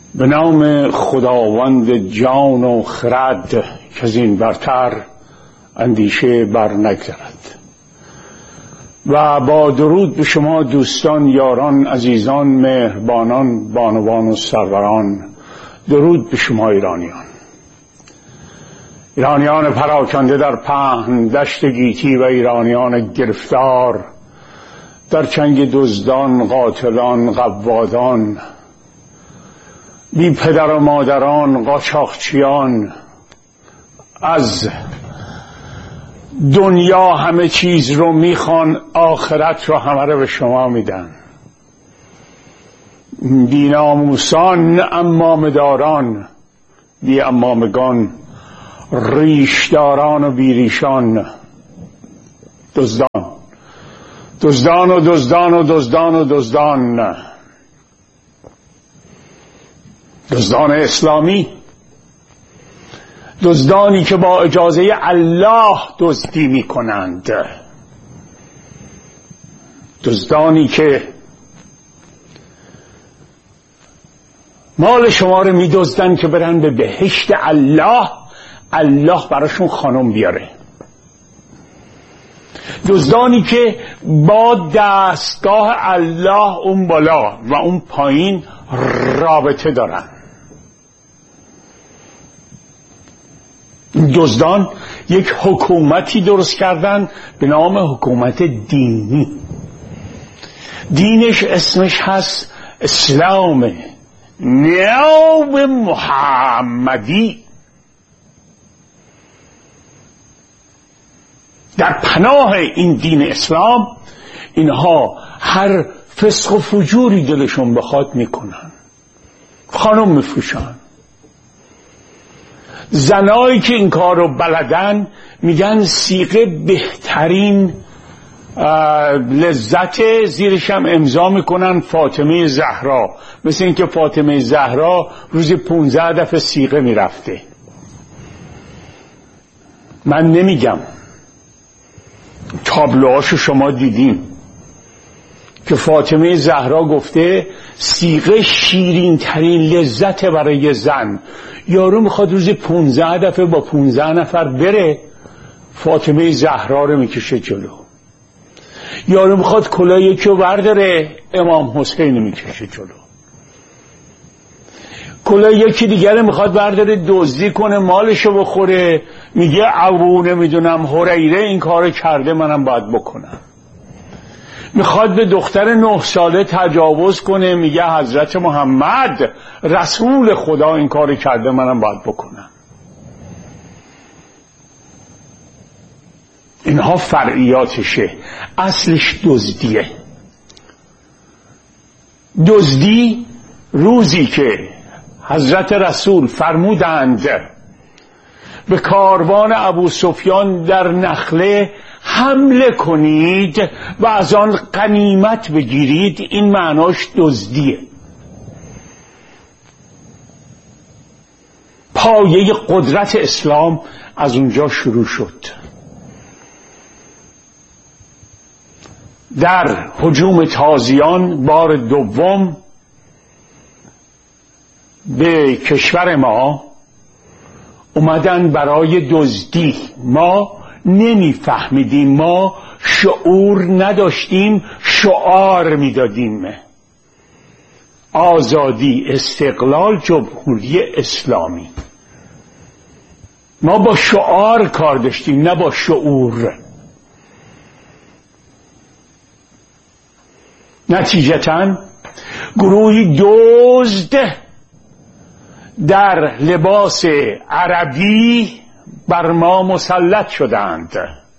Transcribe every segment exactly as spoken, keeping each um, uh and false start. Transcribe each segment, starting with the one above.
به نام خداوند جان و خرد که از این برتر اندیشه بر نگذرد. و با درود به شما دوستان، یاران، عزیزان، مهربانان، بانوان و سروران، درود به شما ایرانیان. ایرانیان پراکنده در پهن دشت گیتی و ایرانیان گرفتار در چنگ دزدان، قاتلان، قوادان، بی پدر و مادران، قاچاقچیان. از دنیا همه چیز رو میخوان، آخرت رو همه رو به شما میدن. بی ناموسان، امامداران، بی امامگان، ریشداران و بیریشان، دزدان دزدان و دزدان و دزدان و دزدان دزدان اسلامی، دزدانی که با اجازه الله دزدی می کنند، دزدانی که مال شما رو می دزدن که برن به بهشت الله، الله براشون خانم بیاره. دزدانی که با دستگاه الله اون بالا و اون پایین رابطه دارن. دزدان یک حکومتی درست کردن به نام حکومت دینی. دینش اسمش هست اسلام، ناب محمدی. در پناه این دین اسلام اینها هر فسق و فجوری دلشون بخواد میکنن، خانم میفروشن. زنایی که این کار رو بلدن میگن صیغه بهترین لذت، زیرش هم امضا میکنن فاطمه زهرا، مثل اینکه فاطمه زهرا روزی پونزده دفعه صیغه میرفته. من نمیگم، تابلوهاشو شما دیدین که فاطمه زهرا گفته صیغه شیرین ترین لذت برای زن. یارو میخواد روزی پونزده دفعه با پونزده نفر بره، فاطمه زهرا رو میکشه جلو. یارو میخواد کلاه یکی رو برداره، امام حسین میکشه جلو. کلاه یکی دیگر میخواد برداره دزدی کنه مالشو بخوره، میگه ابو نمیدونم هریره این کارو کرده، منم باید بکنم. میخواد به دختر نه ساله تجاوز کنه، میگه حضرت محمد رسول خدا این کارو کرده، منم باید بکنم. اینها فرعیاتشه، اصلش دزدیه. دزدی روزی که حضرت رسول فرمودند به کاروان ابو سفیان در نخله حمله کنید و از آن غنیمت بگیرید، این معناش دزدیه. پایه قدرت اسلام از اونجا شروع شد. در هجوم تازیان بار دوم به کشور ما اومدن برای دزدی. ما نمیفهمیدیم، ما شعور نداشتیم، شعار میدادیم: آزادی، استقلال، جمهوری اسلامی. ما با شعار کار داشتیم، نه با شعور. نتیجتاً گروهی دزد در لباس عربی بر ما مسلط شدند.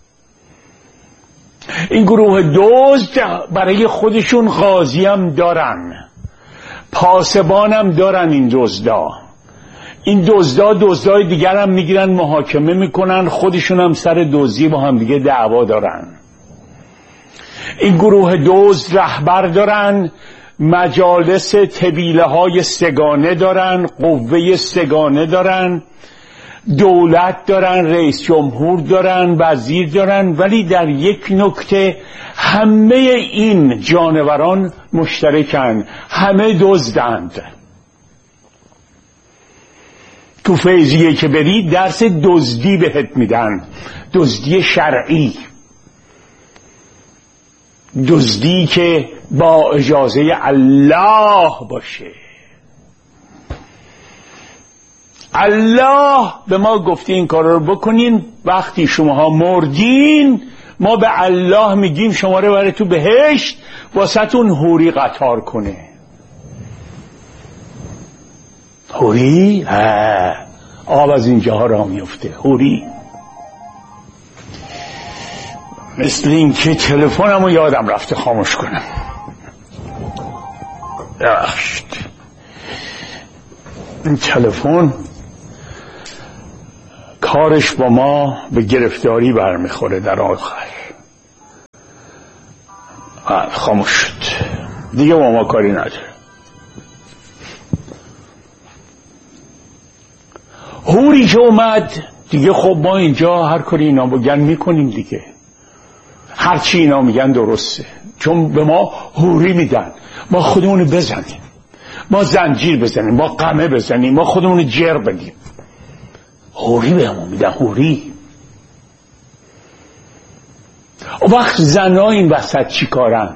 این گروه دزد برای خودشون قاضی هم دارن، پاسبان هم دارن. این دزدا این دزدا دزدای دیگر هم میگیرن، محاکمه میکنن، خودشون هم سر دزدی با هم دیگه دعوا دارن. این گروه دزد رهبر دارن، مجالس طویله های سگانه دارن، قوه سگانه دارن، دولت دارن، رئیس جمهور دارن، وزیر دارن. ولی در یک نکته همه این جانوران مشترکن، همه دزدند. تو فیضیه که بری درس دزدی بهت میدن، دزدی شرعی، دزدی که با اجازه الله باشه. الله به ما گفته این کار رو بکنین، وقتی شماها مردین ما به الله میگیم شما رو بره تو بهشت واسهتون حوری قطار کنه. حوری؟ ها، آب از اینجاها را میفته. حوری مثل این که تلفنمو یادم رفته خاموش کنم. ببخشید، این تلفن کارش با ما به گرفتاری برمیخوره در آخر. خاموش شد دیگه، با ما کاری نداره. حوری که اومد دیگه، خب ما اینجا هر کاری اینا بگن میکنیم دیگه، هر چی اینا میگن درسته، چون به ما حوری میدن، ما خودمونو بزنیم، ما زنجیر بزنیم، ما قمه بزنیم، ما خودمونو جر بدیم. حوری به همون میدن، حوری. و وقت زنها این وسط چی کارن؟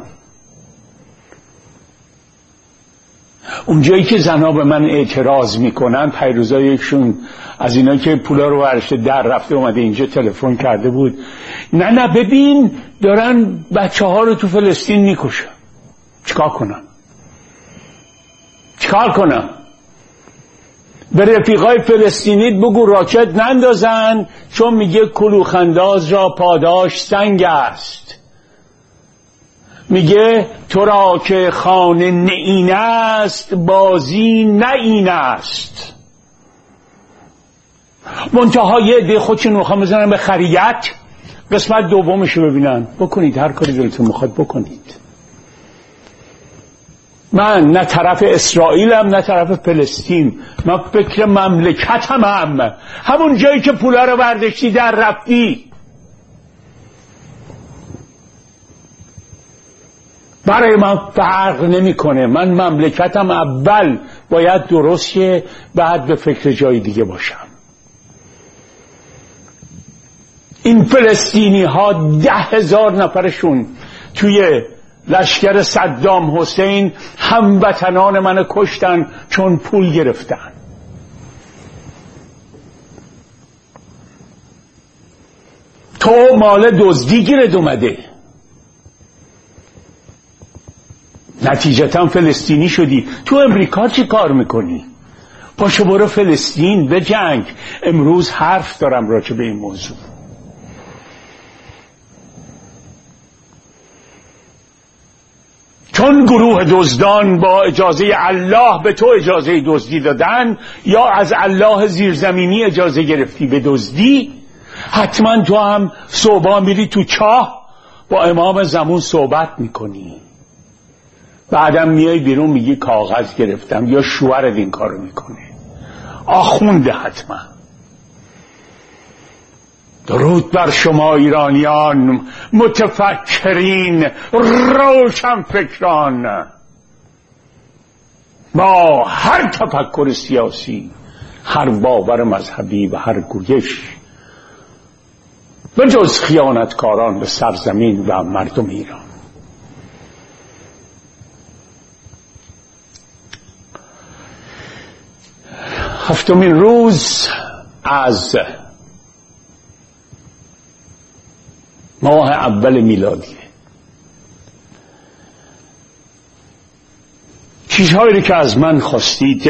اونجایی که زنها به من اعتراض میکنن، پیروزا یکشون از اینا که پولا رو ورشته در رفته اومده اینجا تلفن کرده بود، نه نه ببین دارن بچه ها رو تو فلسطین میکشن. چیکار کنم؟ چیکار کنم؟ به رفیقای فلسطینیت بگو راکت نندازن، چون میگه کلوخنداز را پاداش سنگ است. میگه تو را که خانه نه این است، بازی نه این است. منتها یه عده خودشون میخوام بزنن به خریت، قسمت دومشو ببینن. بکنید هر کاری دلتون میخواد بکنید. من نه طرف اسرائیلم نه طرف فلسطین، من فکر مملکتم هم. همون جایی که پولا رو برداشتی در رفتی. برای من فرق نمیکنه. من مملکتم اول باید درست شه، بعد به فکر جای دیگه باشم. این فلسطینی ها ده هزار نفرشون توی لشکر صدام حسین هموطنان منو کشتن چون پول گرفتن. تو مال دزدی گیرت اومده، نتیجتا فلسطینی شدی. تو امریکا چی کار میکنی؟ پاشو برو فلسطین به جنگ. امروز حرف دارم راجع به این موضوع. چون گروه دزدان با اجازه الله به تو اجازه دزدی دادن، یا از الله زیرزمینی اجازه گرفتی به دزدی، حتما تو هم صبح میری تو چاه با امام زمان صحبت میکنی، بعدم میای بیرون میگی کاغذ گرفتم، یا شوهرت این کارو میکنه. آخونده حتما. درود بر شما ایرانیان، متفکرین، روشن فکران. با هر تفکر سیاسی، هر باور مذهبی و هر گویش، به جز خیانتکاران به سرزمین و مردم ایران. هفتمین روز از ماه اول میلادی. چیزهایی که از من خواستید،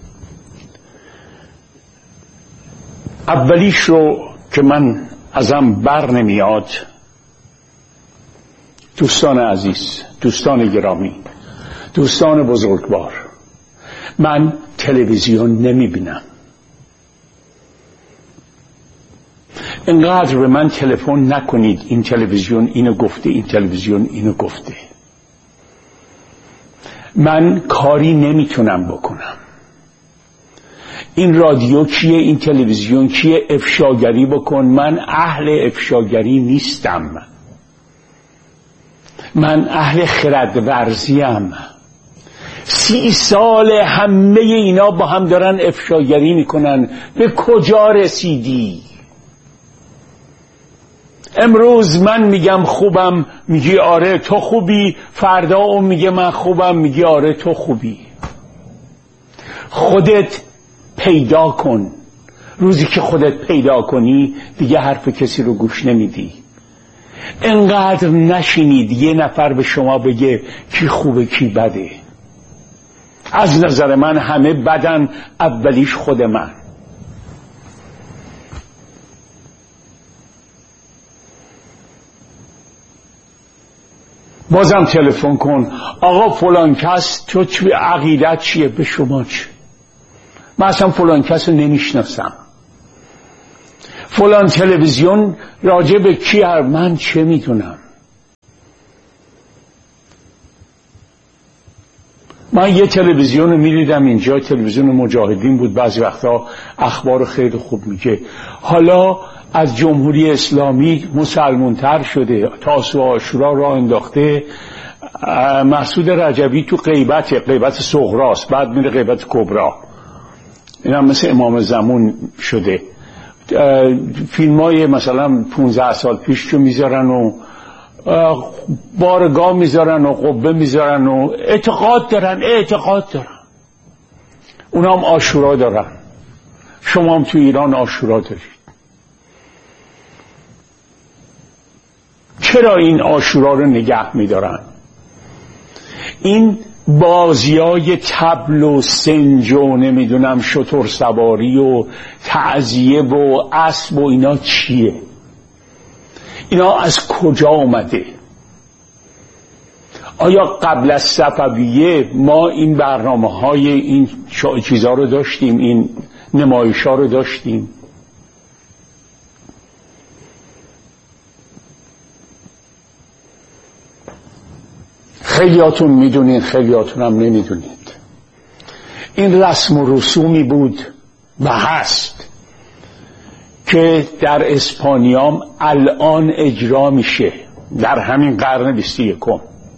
اولیش رو که من ازم بر نمیاد، دوستان عزیز، دوستان گرامی، دوستان بزرگوار، من تلویزیون نمی بینم. اینقدر به من تلفن نکنید این تلویزیون اینو گفته، این تلویزیون اینو گفته. من کاری نمیتونم بکنم. این رادیو کیه، این تلویزیون کیه، افشاگری بکن. من اهل افشاگری نیستم. من اهل خردورزیم. سی سال همه اینا با هم دارن افشاگری میکنن. به کجا رسیدی؟ امروز من میگم خوبم، میگی آره تو خوبی، فردا اون میگه من خوبم، میگی آره تو خوبی. خودت پیدا کن. روزی که خودت پیدا کنی دیگه حرف کسی رو گوش نمیدی. انقدر نشینید یه نفر به شما بگه کی خوبه کی بده. از نظر من همه بدن، اولیش خود من. بازم تلفن کن، آقا فلان کس تو چی عقیدت چیه؟ به شما چی؟ من اصلا فلان کس رو نمیشناسم. فلان تلویزیون راجع به کی هر من چه میدونم؟ من یه تلویزیون رو میدیدم اینجا، تلویزیون مجاهدین بود، بعضی وقتا اخبار خیلی خوب میگه. حالا از جمهوری اسلامی مسلمونتر شده، تاسوعا و عاشورا راه انداخته. مسعود رجبی تو غیبت غیبت صغراست، بعد میره غیبت کبرا. این هم مثل امام زمان شده. فیلم های مثلا پونزده سال پیش رو میذارن و بارگاه میذارن و قبه میذارن و اعتقاد دارن اعتقاد دارن اونا هم عاشورا دارن. شما هم تو ایران عاشورا دارید. چرا این عاشورا رو نگه میدارن؟ این بازیای طبل و سنج و نمیدونم شتر سواری و تعزیه و اسب و اینا چیه؟ اینا از کجا آمده؟ آیا قبل از صفویه ما این برنامه های این چیزا رو داشتیم؟ این نمایش ها رو داشتیم؟ خیلیاتون میدونید، خیلیاتون هم نمیدونید. این رسم و رسومی بود و هست که در اسپانیام الان اجرا میشه، در همین قرن بیست و یکم.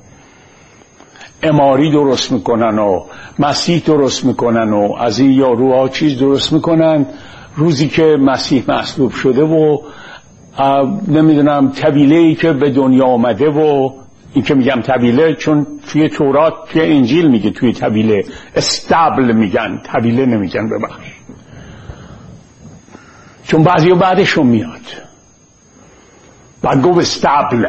اماری درست میکنن و مسیح درست میکنن و از این یاروها چیز درست میکنن. روزی که مسیح مصلوب شده و نمیدونم طویله‌ای که به دنیا آمده و این که میگم طویله چون توی تورات توی انجیل میگه توی طویله استبل میگن، طویله نمیگن، ببخش، چون بعضی بعدشون میاد بعد گفت استبل.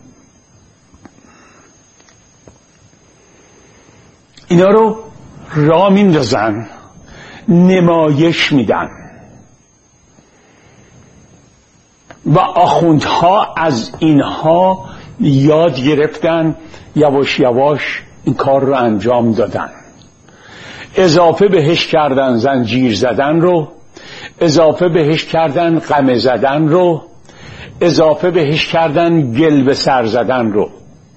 اینا رو را میندازن، نمایش میدن و آخوندها از اینها یاد گرفتن، یواش یواش این کار رو انجام دادن. اضافه بهش کردن زنجیر زدن رو، اضافه بهش کردن قمه زدن رو، اضافه بهش کردن گل به سر زدن رو.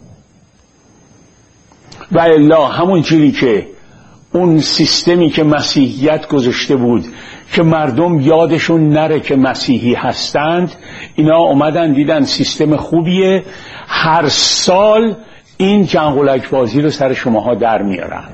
و الا همون چیزی که اون سیستمی که مسیحیت گذاشته بود که مردم یادشون نره که مسیحی هستند، اینا اومدن دیدن سیستم خوبیه، هر سال این جنگولک بازی رو سر شماها در میارن.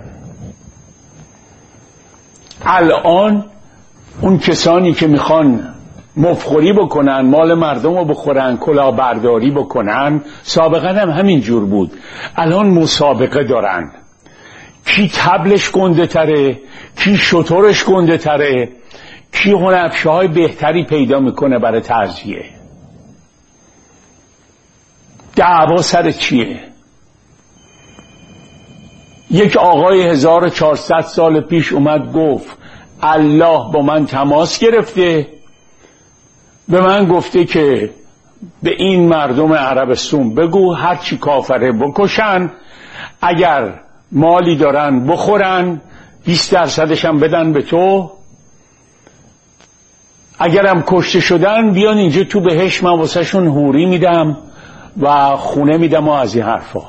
الان اون کسانی که میخوان مفخوری بکنن، مال مردم رو بخورن، کلاهبرداری بکنن، سابقا هم همین جور بود، الان مسابقه دارن کی طبلش گنده تره، کی شترش گنده تره، کی هنرپیشه های بهتری پیدا میکنه برای تعزیه. دعوا سر چیه؟ یک آقای هزار و چهارصد سال پیش اومد گفت الله با من تماس گرفته، به من گفته که به این مردم عربستان بگو هرچی کافره بکشن، اگر مالی دارن بخورن، بیست درصدش هم بدن به تو، اگرم کشته شدن بیان اینجا تو بهش، من واسه شون حوری میدم و خونه میدم و از این حرفا.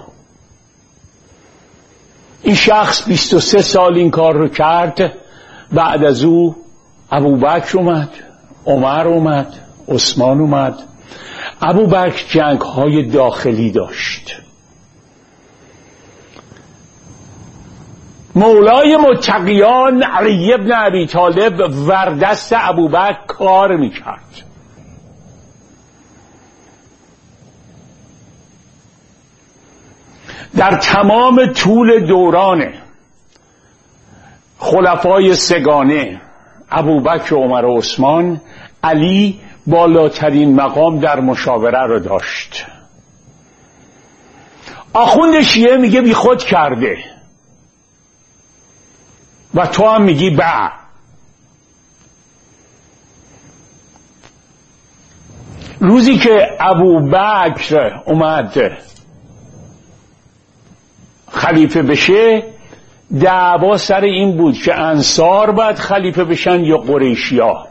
این شخص بیست و سه سال این کار رو کرد. بعد از او ابوبکر اومد، عمر اومد، عثمان اومد. ابوبکر جنگ های داخلی داشت، مولای متقیان علی ابن ابی طالب وردست ابوبکر کار میکرد. در تمام طول دوران خلفای سگانه ابوبکر، عمر و عثمان، علی بالاترین مقام در مشاوره رو داشت. آخوند شیعه میگه بی خود کرده و تو هم میگی با. روزی که ابوبکر اومد خلیفه بشه، دعوا سر این بود که انصار باید خلیفه بشن یا قریشیا.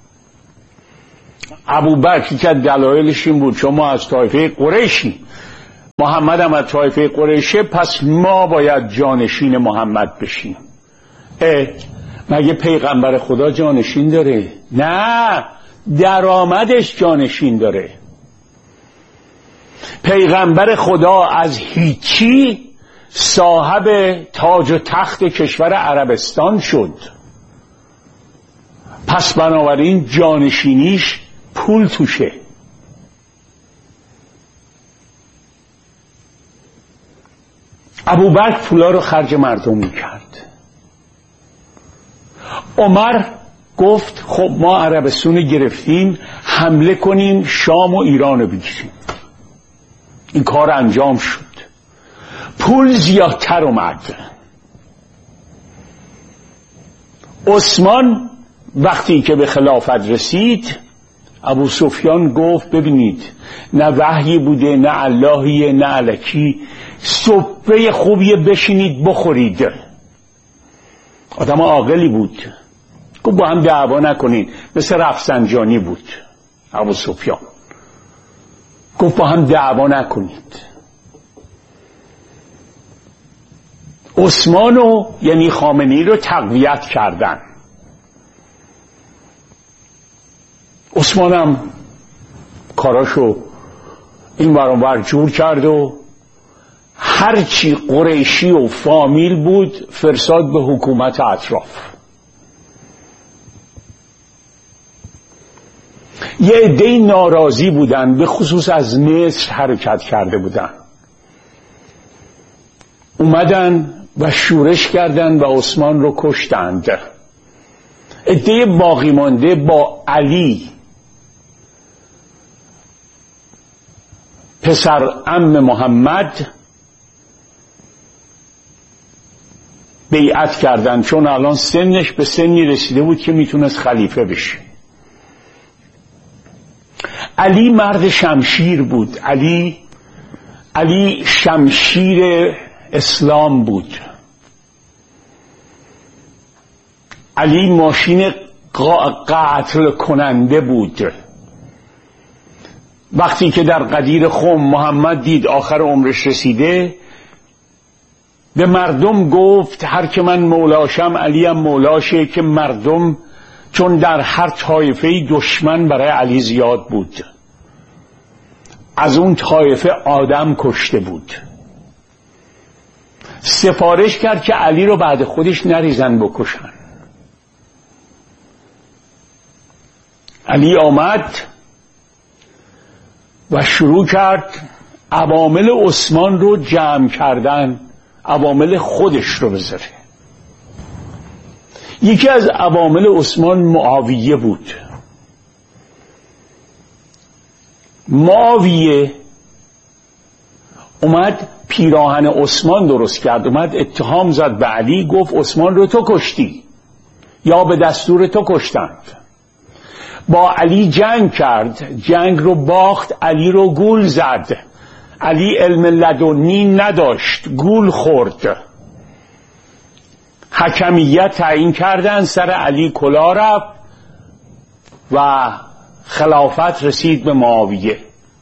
ابوبکر که دلایلش این بود چون ما از طایفه قریشیم، محمد هم از طایفه قریشه، پس ما باید جانشین محمد بشیم. اه مگه پیغمبر خدا جانشین داره؟ نه، درآمدش جانشین داره. پیغمبر خدا از هیچی صاحب تاج و تخت کشور عربستان شد، پس بنابراین جانشینیش پول توشه. ابوبکر پولا رو خرج مردم میکرد. عمر گفت خب ما عربستان گرفتیم، حمله کنیم شام و ایران رو بگیریم. این کار انجام شد، پول زیادتر اومد. عثمان وقتی که به خلافت رسید، ابو سفیان گفت ببینید نه وحی بوده نه اللهیه نه الکی، سفره خوبیه بشینید بخورید. آدم عاقلی بود. گفت با هم دعوا نکنید، مثل رفسنجانی بود ابو سفیان. گفت با هم دعوا نکنید. عثمانو یعنی خامنه‌ای رو تقویت کردن. عثمان هم کاراشو این ور جور کرد و هرچی قریشی و فامیل بود فرستاد به حکومت اطراف. یه عده ناراضی بودن، به خصوص از مصر حرکت کرده بودن، اومدن و شورش کردن و عثمان رو کشتند. عده باقی مانده با علی پسر عم محمد بیعت کردن، چون الان سنش به سنی رسیده بود که میتونست خلیفه بشه. علی مرد شمشیر بود. علی علی شمشیر اسلام بود. علی ماشین قتل کننده بود. وقتی که در غدیر خم محمد دید آخر عمرش رسیده، به مردم گفت هر که من مولاشم علی هم مولاشه، که مردم چون در هر طایفه دشمن برای علی زیاد بود، از اون طایفه آدم کشته بود. سفارش کرد که علی رو بعد خودش نریزن بکشن. علی آمد و شروع کرد عوامل عثمان رو جمع کردن، عوامل خودش رو بذاره. یکی از عوامل عثمان معاویه بود. معاویه اومد پیراهن عثمان درست کرد، اومد اتهام زد به علی، گفت عثمان رو تو کشتی یا به دستور تو کشتند. با علی جنگ کرد، جنگ رو باخت، علی رو گول زد. علی علم لدنی نداشت، گول خورد. حکمیت تعیین کردن، سر علی کلاه رفت و خلافت رسید به معاویه.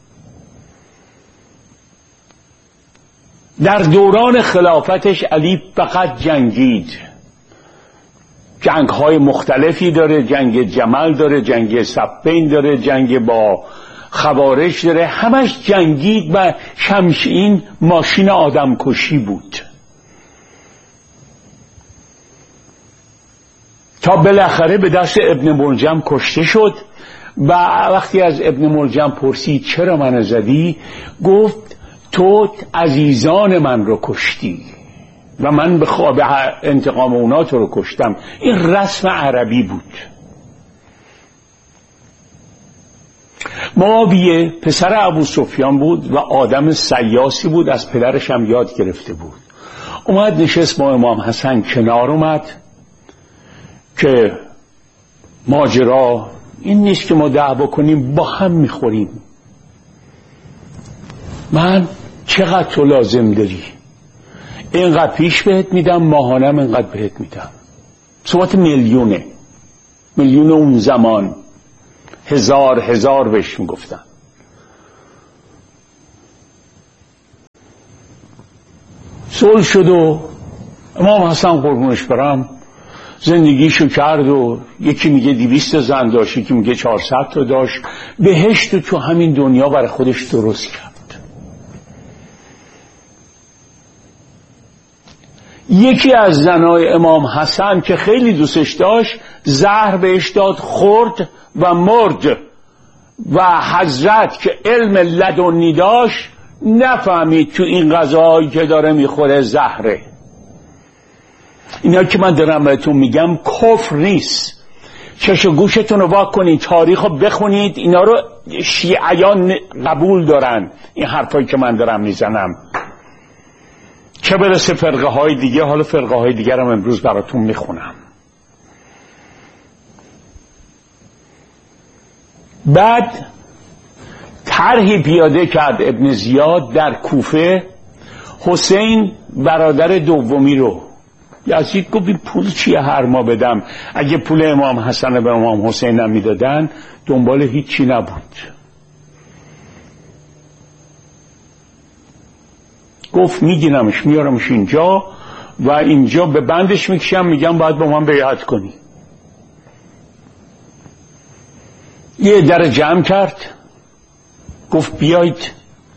در دوران خلافتش علی فقط جنگید. جنگ های مختلفی داره، جنگ جمل داره، جنگ صفین داره، جنگ با خوارج داره، همش جنگید و شمشین ماشین آدم کشی بود. تا بالاخره به دست ابن ملجم کشته شد. و وقتی از ابن ملجم پرسید چرا من زدی، گفت تو عزیزان من رو کشتی و من به خواب انتقام اونا تو رو کشتم. این رسم عربی بود. معاویه پسر ابو سفیان بود و آدم سیاسی بود، از پدرش هم یاد گرفته بود. اومد نشست با امام حسن کنار، اومد که ماجرا این نیست که ما دعوا کنیم، با هم میخوریم. من چقدر تو لازم داری؟ اینقدر پیش بهت میدم، ماهانم اینقدر بهت میدم. صحبت میلیونه، میلیون اون زمان هزار هزار بهش میگفتن. صلح شد و امام حسن قربونش برم زندگیشو کرد و یکی میگه دویست زن داشت، یکی میگه چهارصد تا داشت. بهشت و تو همین دنیا برای خودش درست کرد. یکی از زنای امام حسن که خیلی دوستش داشت زهر بهش داد، خورد و مرد. و حضرت که علم لدنی داشت نفهمید تو این غذاهایی که داره میخوره زهره. اینا که من دارم بهتون میگم کفر نیست. چش و گوشتون رو واک کنید، تاریخ رو بخونید. اینا رو شیعیان قبول دارن، این حرفایی که من دارم میزنم. چه برسه فرقه های دیگه. حالا فرقه های دیگه هم امروز براتون میخونم. بعد طرحی پیاده کرد ابن زیاد در کوفه. حسین برادر دومی رو، یزید گفت این پول چیه هر ما بدم؟ اگه پول امام حسن به امام حسین هم میدادن دنبال هیچی نبود. گفت میگیرمش میارمش اینجا و اینجا به بندش میکشم، میگم باید با من بیعت کنی. یه در جمع کرد، گفت بیایید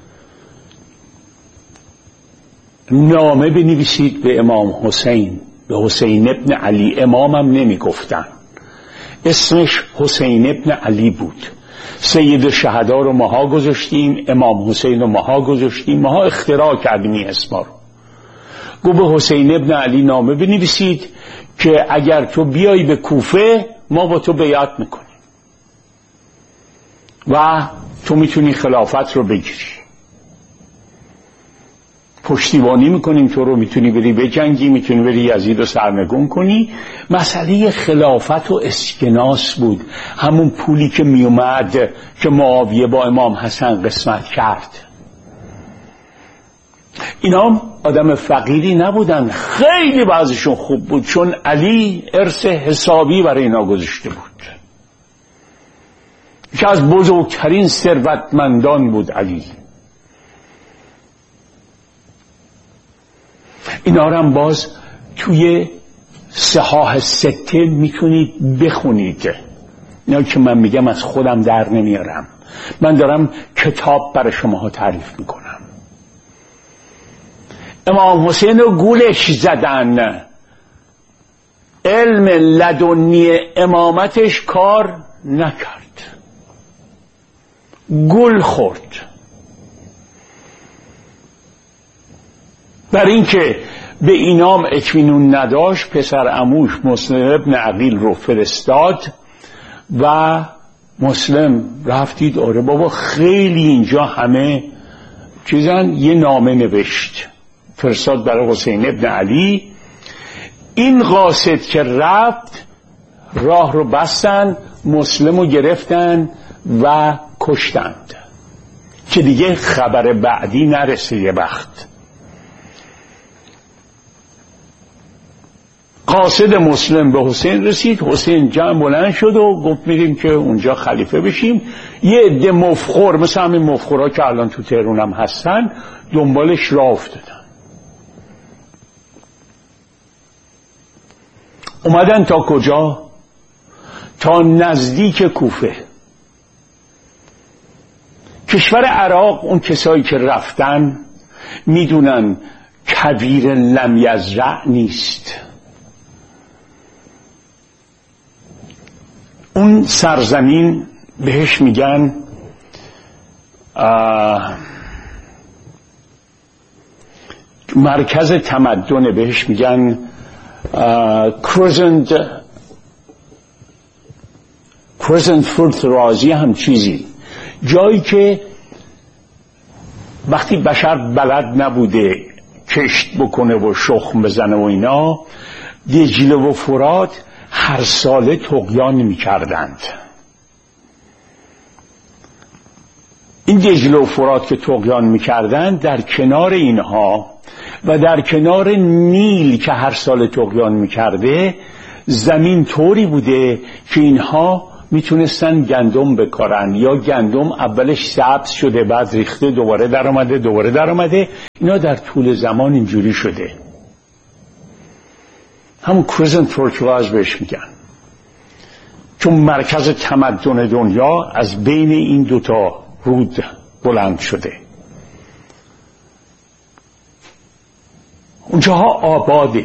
نامه بنویسید به امام حسین، به حسین ابن علی. امامم نمی گفتن، اسمش حسین ابن علی بود. سید شهدا رو ماها گذاشتیم، امام حسین رو ماها گذاشتیم، ماها اختراع کردیم این اسما رو. گفت به حسین ابن علی نامه بنویسید که اگر تو بیای به کوفه ما با تو بیعت میکنیم و تو میتونی خلافت رو بگیری، پشتیبانی میکنیم تو رو، میتونی بری بجنگی، میتونی بری یزید رو سرنگون کنی. مسئله خلافت و اسکناس بود، همون پولی که میومد که معاویه با امام حسن قسمت کرد. اینا آدم فقیری نبودن، خیلی بعضشون خوب بود، چون علی ارث حسابی برای اینا گذاشته بود. که از بزرگترین ثروتمندان بود علی. اینا رو هم باز توی صحاح سته میتونید بخونید. اینا که من میگم از خودم در نمیارم، من دارم کتاب برای شماها تعریف میکنم. امام حسین رو گولش زدن، علم لدنی امامتش کار نکرد، گل خورد. برای اینکه به اینام اطمینان نداشت پسر عموش مسلم ابن عقیل رو فرستاد و مسلم رفتید آره بابا خیلی اینجا همه چیزن، یه نامه نوشت فرستاد برای حسین ابن علی. این قاصد که رفت راه رو بستن، مسلم رو گرفتن و کشتند که دیگه خبر بعدی نرسه. یه وقت قاصد مسلم به حسین رسید، حسین جمع بلند شد و گفت میریم که اونجا خلیفه بشیم. یه عده مفخور مثل همین مفخورها که الان تو تهران هم هستن دنبالش راه افتادن. اومدن تا کجا؟ تا نزدیک کوفه. کشور عراق اون کسایی که رفتن میدونن کبیر لم یزرع نیست. اون سرزمین بهش میگن مرکز تمدن، بهش میگن کرزنت کرزنت فورت رازی هم چیزی، جایی که وقتی بشر بلد نبوده کشت بکنه و شخم بزنه و اینا، دجله و فرات هر ساله طغیان میکردند. این دجله و فرات که طغیان میکردند، در کنار اینها و در کنار نیل که هر سال طغیان میکرده، زمین طوری بوده که اینها میتونستن گندم بکارن، یا گندم اولش سبز شده بعد ریخته دوباره در آمده دوباره در آمده، اینا در طول زمان اینجوری شده. همون کرزنت فورت بهش میگن، چون مرکز تمدن دنیا از بین این دوتا رود بلند شده. اونجاها آباده.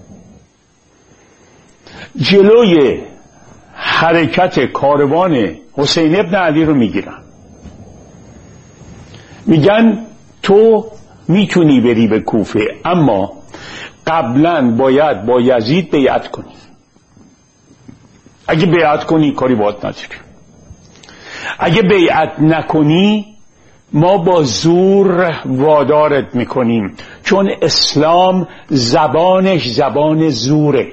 جلوی حرکت کاروان حسین ابن علی رو میگیرن، میگن تو میتونی بری به کوفه، اما قبلا باید با یزید بیعت کنی. اگه بیعت کنی کاری باید نداری، اگه بیعت نکنی ما با زور وادارت میکنیم، چون اسلام زبانش زبان زوره.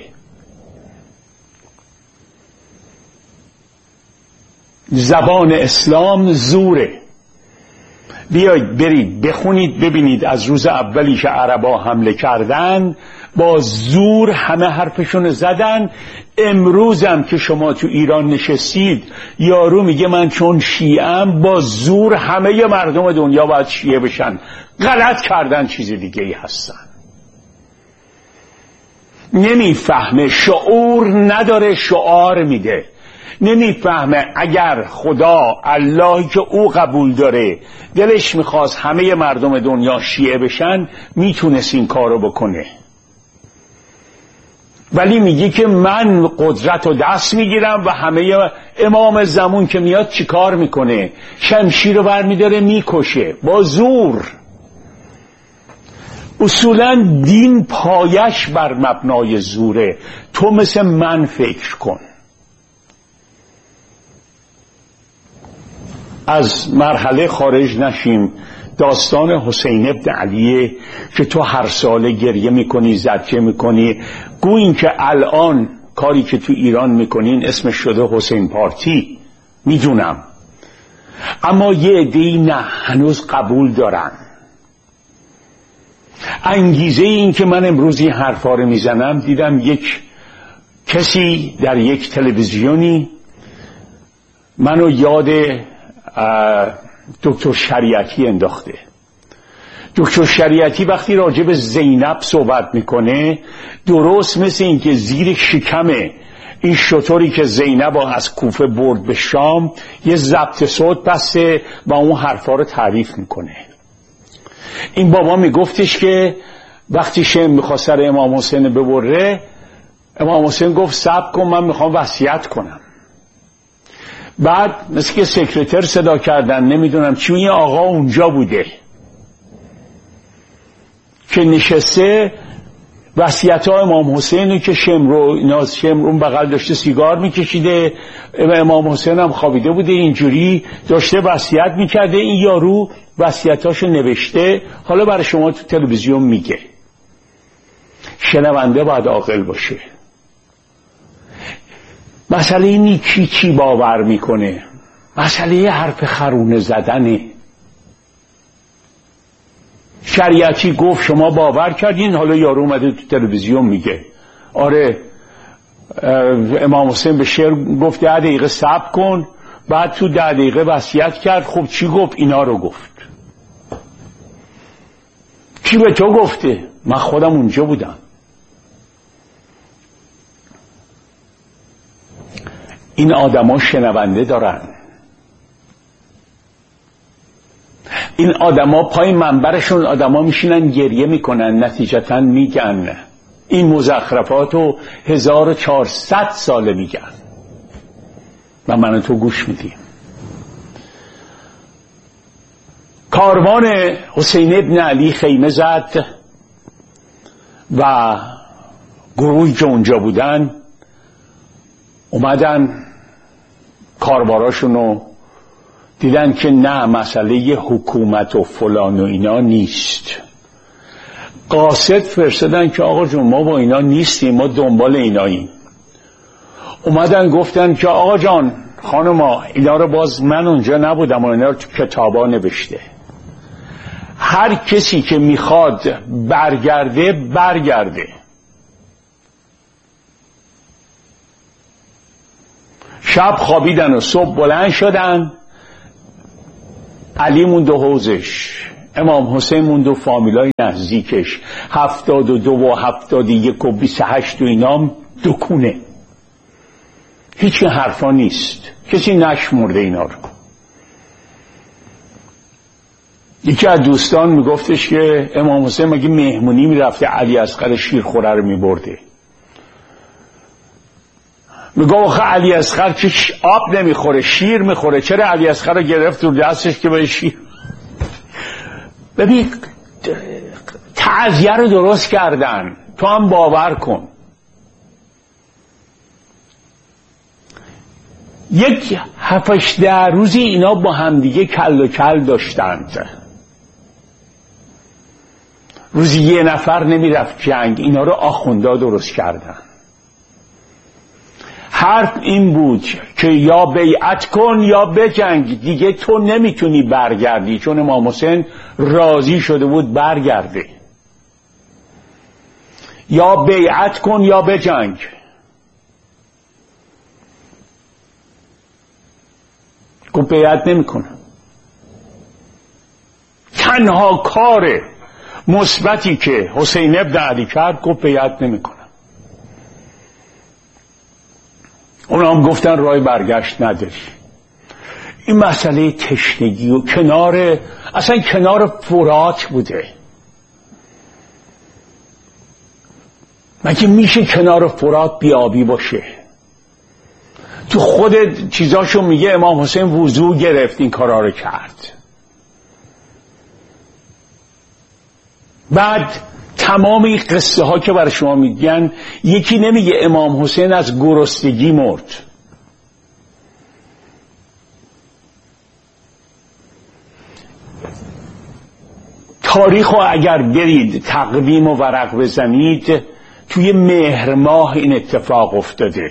زبان اسلام زوره. بیایید برید بخونید ببینید از روز اولی که عربا حمله کردن با زور همه حرفشون زدن. امروزم که شما تو ایران نشستید یارو میگه من چون شیعم با زور همه مردم دنیا باید شیعه بشن. غلط کردن، چیز دیگه ای هستن. نمیفهمه، شعور نداره، شعار میده. نمیفهمه اگر خدا اللهی که او قبول داره دلش میخواست همه مردم دنیا شیعه بشن میتونست این کارو بکنه، ولی میگه که من قدرت رو دست میگیرم و همه امام زمان که میاد چی کار میکنه؟ شمشیر رو برمیداره میکشه با زور. اصولا دین پایش بر مبنای زوره. تو مثل من فکر کن. از مرحله خارج نشیم. داستان حسین ابن علیه که تو هر ساله گریه میکنی، زجه میکنی، گویین که الان کاری که تو ایران میکنین اسمش شده حسین پارتی، میدونم، اما یه عده‌ای نه، هنوز قبول دارن. انگیزه این که من امروز این حرفا رو میزنم، دیدم یک کسی در یک تلویزیونی منو یاد دکتر شریعتی انداخته. دکتر شریعتی وقتی راجع به زینب صحبت میکنه درست مثل این که زیر شکم این شطوری که زینب از کوفه برد به شام یه ضبط صوت بسته و اون حرفا رو تعریف میکنه. این بابا میگفتش که وقتی شم میخواست سر امام حسین ببره، امام حسین گفت صبر کن من میخوام وصیت کنم. بعد مثل که سکرتر صدا کردن، نمیدونم چی، این آقا اونجا بوده که نشسته وصیت ها امام حسین که شمرو ناز شمرون بغل داشته سیگار میکشیده، امام حسین هم خوابیده بوده اینجوری داشته وصیت میکرده. این یارو وصیتاشو نوشته، حالا برای شما تو تلویزیون میگه. شنونده باید عاقل باشه. مسئله اینی کی چی باور میکنه، مسئله حرف خرونه زدنه. شریعتی گفت شما باور کردین، حالا یارو اومده تو تلویزیون میگه آره امام حسین به شعر گفت ده دقیقه صبر کن، بعد تو ده دقیقه وصیت کرد. خب چی گفت؟ اینا رو گفت. کی به تو گفته؟ من خودم اونجا بودم. این آدما شنونده دارن. این آدما پای منبرشون آدما میشینن گریه میکنن، نتیجتا میگن. این مزخرفاتو هزار و چهارصد ساله میگن. و من تو گوش میدیم. کاروان حسین ابن علی خیمه زد و گروهی که اونجا بودن اومدن کارباراشونو دیدن که نه، مسئله حکومت و فلان و اینا نیست. قاصد فرستادن که آقا جون ما با اینا نیستیم، ما دنبال ایناییم. اومدن گفتن که آقا جان خانما اینا رو باز من اونجا نبودم و اینا رو تو کتابا نوشته، هر کسی که میخواد برگرده برگرده. شب خوابیدن و صبح بلند شدن. علی موند و حوزش، امام حسین موند و فامیلای نزدیکش، هفتاد و دو و هفتاد و یک و بیست و هشت و اینام دکونه. هیچ حرفا نیست، کسی نشمرده اینا رو. یکی از دوستان میگفتش که امام حسین مگه مهمونی میرفته علی اصغر شیرخوره رو میبرده؟ میگه آخه علی اصغر که آب نمیخوره شیر میخوره، چرا علی اصغر رو گرفت رو دستش که به شیر؟ ببین تعزیه رو درست کردن، تو هم باور کن. یک هفتش ده روزی اینا با همدیگه کل و کل داشتند. روزی یه نفر نمیرفت جنگ، اینا رو آخوندا درست کردن. حرف این بود که یا بیعت کن یا بجنگ، دیگه تو نمیتونی برگردی، چون امام حسین راضی شده بود برگرده. یا بیعت کن یا بجنگ. گفت بیعت نمیکنم. تنها کار مثبتی که حسین ابن علی کرد گفت بیعت نمیکنم. اونا هم گفتن راه برگشت نداری. این مسئله تشنگی و کنار، اصلا کنار فرات بوده. مگه میشه کنار فرات بیابی باشه؟ تو خود چیزاشو میگه امام حسین وضو گرفت این کارا رو کرد. بعد تمام این قصه ها که برای شما میگن، یکی نمیگه امام حسین از گرسنگی مرد. تاریخ رو اگر برید تقویم و ورق بزنید، توی مهر ماه این اتفاق افتاده.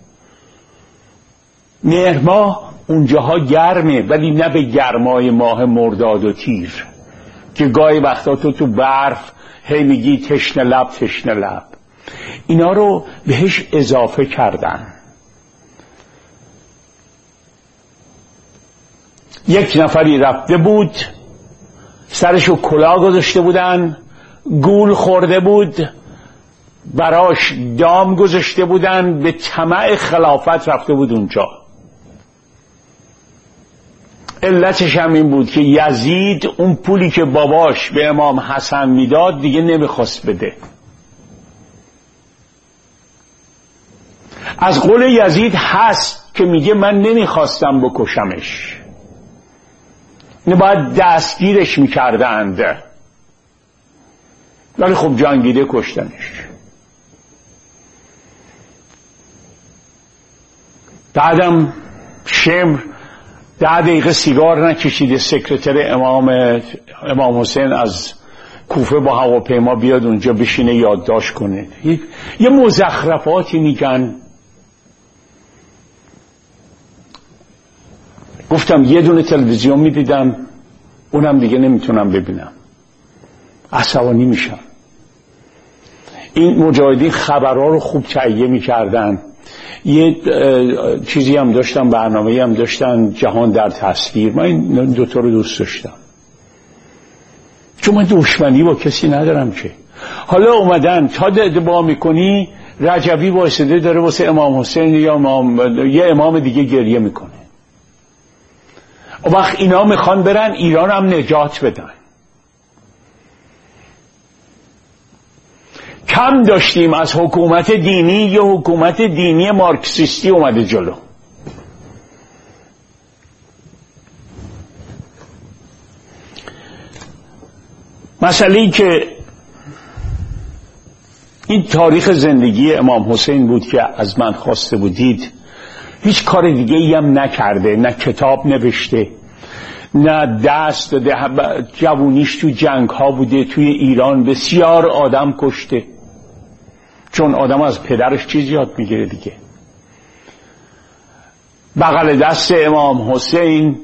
مهر ماه اونجاها گرمه، ولی نه به گرمای ماه مرداد و تیر که گاهی وقتا تو تو برف هی میگی تشنه لب تشنه لب. اینا رو بهش اضافه کردن. یک نفری رفته بود، سرشو کلاه گذاشته بودن، گول خورده بود، براش دام گذاشته بودن، به طمع خلافت رفته بود اونجا. علتش هم این بود که یزید اون پولی که باباش به امام حسن میداد دیگه نمیخواست بده. از قول یزید هست که میگه من نمیخواستم بکشمش، نه باید دستگیرش میکردند، ولی خب جنگیده کشتنش. بعدم شمر ده دقیقه سیگار نکشیده، سکرتر امام امام حسین از کوفه با هواپیما بیاد اونجا بشینه یادداشت کنه. یه مزخرفاتی میگن. گفتم یه دونه تلویزیون میدیدم، اونم دیگه نمیتونم ببینم، عصبانی میشم. این مجاهدین خبرها رو خوب تهیه میکردن. یه چیزی هم داشتن، برنامه‌ای هم داشتن، جهان در تصویر. من این دوتا رو دوست داشتم، چون من دشمنی با کسی ندارم که. حالا اومدن تا دعا میکنی رجبی وایساده داره واسه امام حسین یا امام یه امام دیگه گریه میکنه. و وقت اینا میخوان برن ایران هم نجات بدن. کم داشتیم از حکومت دینی، یه حکومت دینی مارکسیستی اومده جلو. مسئله ای که این تاریخ زندگی امام حسین بود که از من خواسته بودید، هیچ کار دیگه ای هم نکرده، نه کتاب نوشته، نه دست داده. جوونیش تو جنگ ها بوده، توی ایران بسیار آدم کشته، چون آدم از پدرش چیز یاد میگیره دیگه. بغل دست امام حسین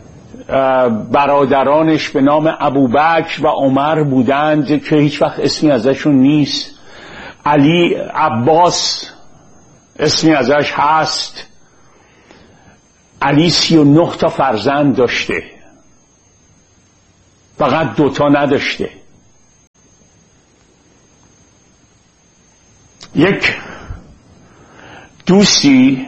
برادرانش به نام ابوبکر و عمر بودند که هیچ وقت اسمی ازشون نیست. علی عباس اسمی ازش هست. علی سی و نه تا فرزند داشته، فقط دوتا نداشته. یک دوستی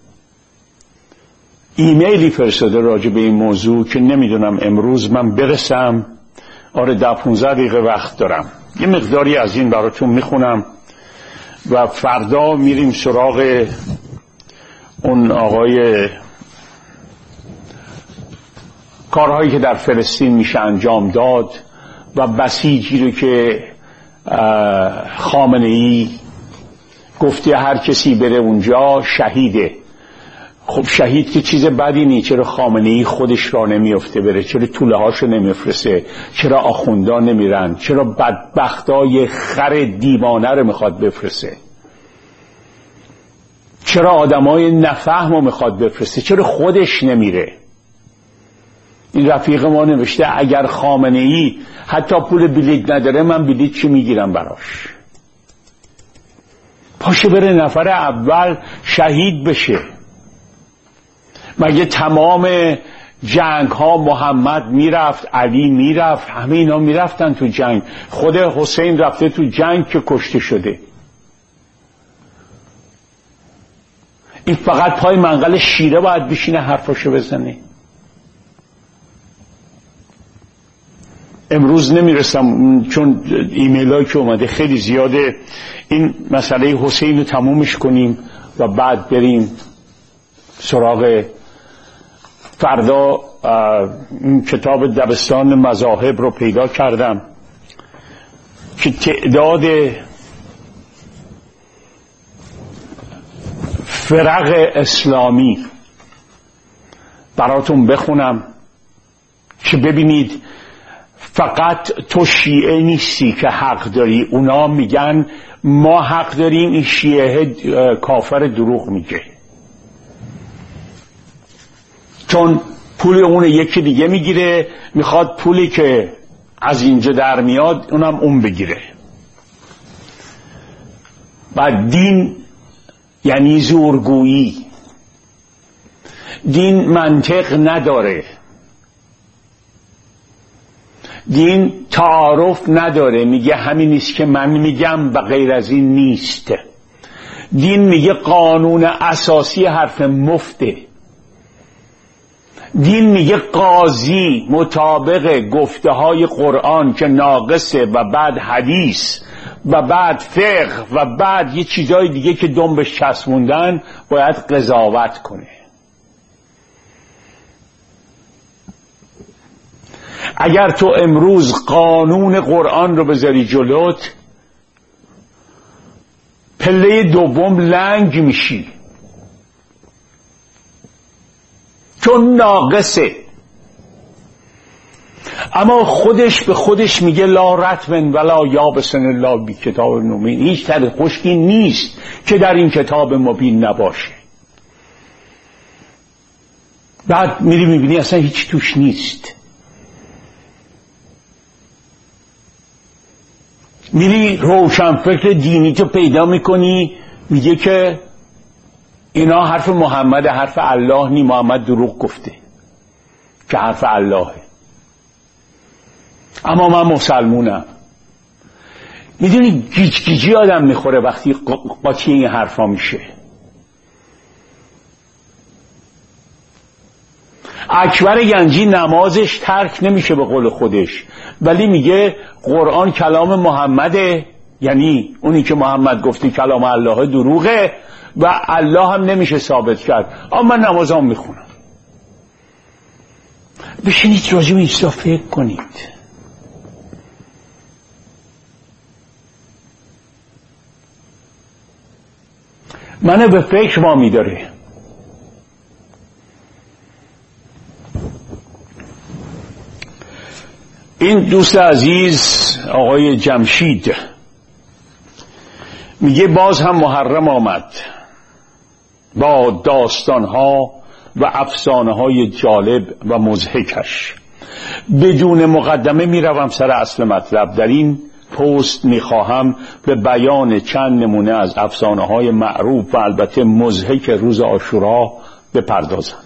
ایمیلی فرستاده راجع به این موضوع که نمیدونم امروز من برسم. آره ده پونزده دقیقه وقت دارم، یه مقداری از این براتون میخونم و فردا میریم سراغ اون آقای کارهایی که در فلسطین میشه انجام داد و بسیجی رو که خامنه ای گفته هر کسی بره اونجا شهیده. خب شهید که چیز بدی نیست، چرا خامنه ای خودش را نمیفته بره؟ چرا توله هاشو نمیفرسته؟ چرا آخوندا نمیرن؟ چرا بدبختای خر دیوانه رو میخواد بفرسته؟ چرا آدمای نفهم رو میخواد بفرسته؟ چرا خودش نمیره؟ این رفیق ما نوشته اگر خامنه ای حتی پول بلیط نداره من بلیط چی میگیرم براش؟ پاشه بره نفر اول شهید بشه. مگه تمام جنگ ها محمد میرفت، علی میرفت، همه اینا میرفتن تو جنگ. خود حسین رفته تو جنگ که کشته شده. این فقط پای منقل شیره باید بشینه حرفاشو بزنه. امروز نمیرسم چون ایمیل هایی که اومده خیلی زیاده. این مسئله حسین رو تمومش کنیم و بعد بریم سراغ فردا. این کتاب دبستان مذاهب رو پیدا کردم که تعداد فرق اسلامی براتون بخونم که ببینید فقط تو شیعه نیستی که حق داری. اونا میگن ما حق داریم، این شیعه کافر دروغ میگه، چون پول اون یکی دیگه میگیره، میخواد پولی که از اینجا در میاد اونم اون بگیره. بعد دین یعنی زورگویی، دین منطق نداره، دین تعارف نداره، میگه همین نیست که من میگم و غیر از این نیست. دین میگه قانون اساسی حرف مفته. دین میگه قاضی مطابق گفته های قرآن که ناقصه و بعد حدیث و بعد فقه و بعد یه چیزای دیگه که دنبش چسبوندن باید قضاوت کنه. اگر تو امروز قانون قرآن رو بذاری جلوت، پله دوم لنگ میشی، چون ناقصه. اما خودش به خودش میگه لا رطبن ولا یابسن الا بی کتاب مبین. هیچ تر خشکی نیست که در این کتاب مبین نباشه. بعد میری میبینی اصلا هیچ توش نیست. میری روشنفکر دینی تو پیدا میکنی میگه که اینا حرف محمد، حرف الله نی، محمد دروغ گفته که حرف اللهه. اما من مسلمونم. میدونی گیج گیجی آدم میخوره وقتی قاطی این حرفا میشه. اکبر گنجی نمازش ترک نمیشه به قول خودش، ولی میگه قرآن کلام محمده، یعنی اونی که محمد گفتی کلام الله دروغه و الله هم نمیشه ثابت کرد. اما من نمازام میخونم. بشینید راجع به این چیزا فکر کنید. منو به فکر وامی داره. این دوست عزیز آقای جمشید میگه باز هم محرم آمد با داستانها و افسانه‌های جالب و مضحکش. بدون مقدمه میروم سر اصل مطلب. در این پست میخواهم به بیان چند نمونه از افسانه‌های معروف و البته مضحک روز عاشورا بپردازم.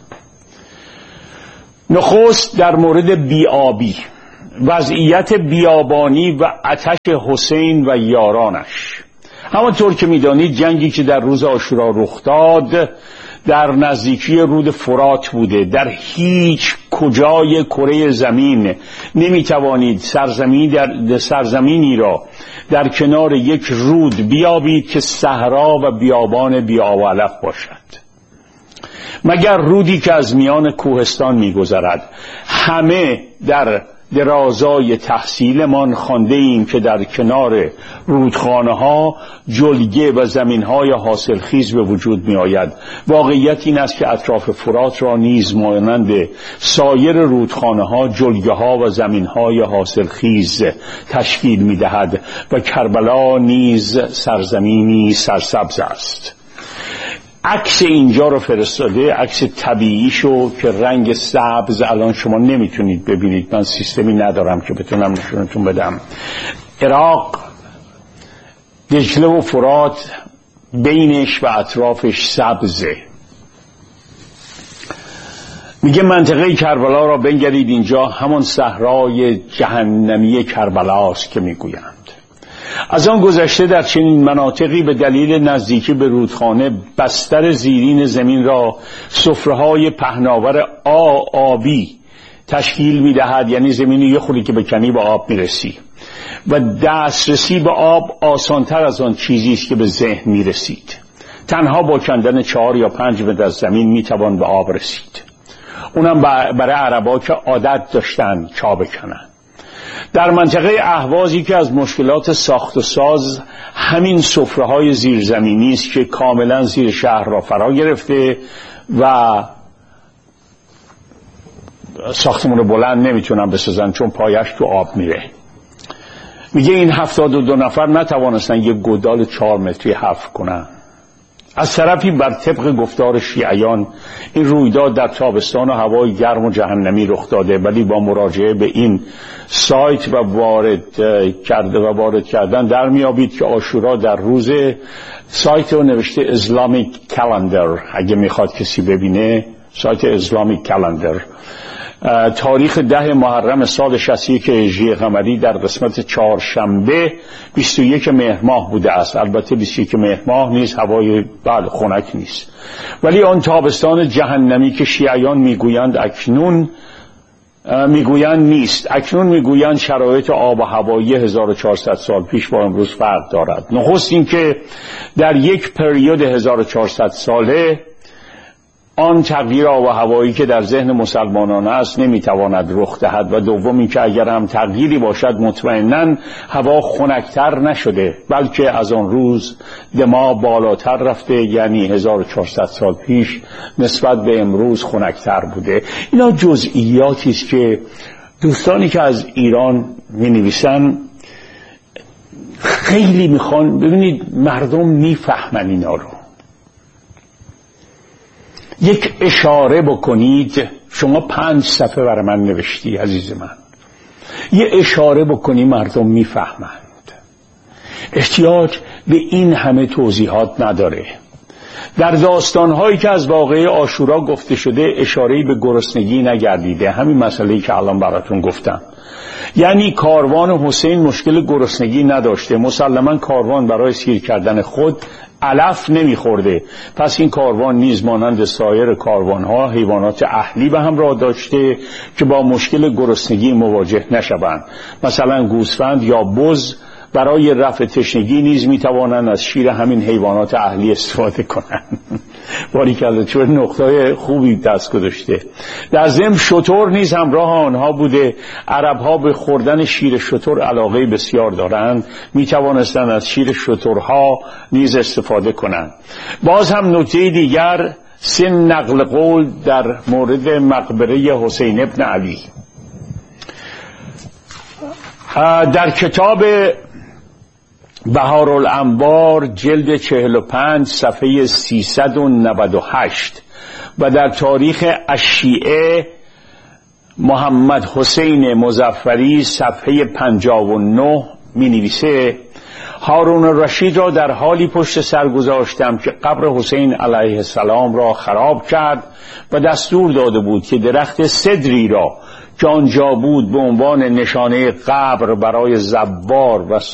نخست در مورد بیابی، وضعیت بیابانی و آتش حسین و یارانش. همانطور که میدانید جنگی که در روز عاشورا رخ داد در نزدیکی رود فرات بوده. در هیچ کجای کره زمین نمیتوانید سرزمین در سرزمینی را در کنار یک رود بیابید که صحرا و بیابان بی‌آب و علف باشد، مگر رودی که از میان کوهستان میگذرد. همه در درازای تحصیلمان خوانده ایم که در کنار رودخانه ها جلگه و زمین های حاصلخیز به وجود می آید. واقعیت این است که اطراف فرات را نیز مانند سایر رودخانه ها جلگه ها و زمین های حاصلخیز تشکیل می دهد و کربلا نیز سرزمینی سرسبز است. عکس اینجا رو فرستاده، عکس طبیعیشو که رنگ سبز الان شما نمیتونید ببینید، من سیستمی ندارم که بتونم نشونتون بدم. عراق، دجله و فرات بینش و اطرافش سبزه. میگه منطقه کربلا را بنگرید، اینجا همان صحرای جهنمی کربلاست که میگویند. از آن گذشته در چنین مناطقی به دلیل نزدیکی به رودخانه بستر زیرین زمین را سفره‌های پهناور آبی تشکیل می‌دهد، یعنی زمینی یه خوری که بکنی به آب میرسی و دسترسی به آب آسانتر از آن چیزی است که به ذهن میرسید. تنها با کندن چهار یا پنج متر از زمین میتوان به آب رسید، اونم برای عربا که عادت داشتن چا بکنن. در منطقه اهوازی که از مشکلات ساخت و ساز همین سفره‌های زیرزمینی است که کاملا زیر شهر را فرا گرفته و ساختمون رو بلند نمیتونن بسازن چون پایش تو آب میره. میگه این هفتاد و دو نفر نتوانستن یک گودال چهار متری حفر کنن. از طرفی بر طبق گفتار شیعیان این رویداد در تابستان و هوای گرم و جهنمی رخ داده، ولی با مراجعه به این سایت و وارد کرده و وارد کردن در میابید که عاشورا در روز، سایت رو نوشته اسلامیک کلندر، اگه میخواد کسی ببینه سایت اسلامیک کلندر، تاریخ ده محرم سال شصت و یک هجری قمری در قسمت چهارشنبه بیست و یک مهر ماه بوده است. البته بیست و یک مهر ماه نیست، هوای بله خنک نیست، ولی آن تابستان جهنمی که شیعیان میگویند اکنون میگویند نیست، اکنون میگویند شرایط آب و هوایی هزار و چهارصد سال پیش با امروز فرق دارد. نخست این که در یک پریود هزار و چهارصد ساله آن تغییر آب و هوایی که در ذهن مسلمانان است نمیتواند رخ دهد، و دوم این که اگر هم تغییری باشد مطمئناً هوا خنکتر نشده بلکه از آن روز دما بالاتر رفته، یعنی هزار و چهارصد سال پیش نسبت به امروز خنکتر بوده. اینا جزئیاتی است که دوستانی که از ایران می نویسن خیلی میخوان، ببینید مردم میفهمن اینا رو. یک اشاره بکنید، شما پنج صفحه برای من نوشتی عزیز من، یه اشاره بکنی مردم میفهمند. احتیاج به این همه توضیحات نداره. در داستانهایی که از واقعه عاشورا گفته شده اشاره‌ای به گرسنگی نگردیده، همین مسئله‌ای که الان براتون گفتم. یعنی کاروان حسین مشکل گرسنگی نداشته، مسلماً کاروان برای سیر کردن خود علف نمیخورده، پس این کاروان نیز مانند سایر کاروانها حیوانات اهلی به همراه داشته که با مشکل گرسنگی مواجه نشوند. مثلا گوسفند یا بز برای رفع تشنگی نیز میتوانند از شیر همین حیوانات اهلی استفاده کنند. باریکلا، چون نقطه خوبی دست گذاشته. در ضمن شتر نیز همراه آنها بوده. عرب‌ها به خوردن شیر شتر علاقه بسیار دارند، می توانستند از شیر شترها نیز استفاده کنند. باز هم نکته دیگر سن نقل قول در مورد مقبره حسین ابن علی. در کتاب بهارالانوار جلد چهل و پنج صفحه سیصد و نود و هشت و در تاریخ الشیعه محمد حسین مظفری صفحه پنجاه و نه می نویسه: هارون الرشید را در حالی پشت سر گذاشتم که قبر حسین علیه السلام را خراب کرد و دستور داده بود که درخت سدری را که آنجا بود به عنوان نشانه قبر برای زوار و